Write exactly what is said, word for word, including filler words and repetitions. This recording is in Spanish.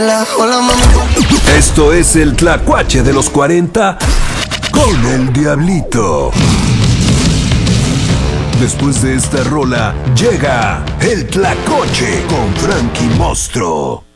Hola, mami. Esto es el Tlacuache de los cuarenta con el Diablito. Después de esta rola llega el Tlacoche con Frankie Mostro.